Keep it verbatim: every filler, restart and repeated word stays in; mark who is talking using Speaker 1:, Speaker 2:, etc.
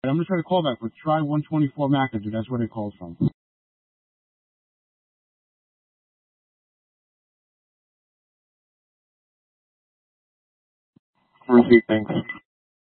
Speaker 1: I'm gonna try to call back for try one twenty-four McAdoo. That's where they called from. Received, thanks.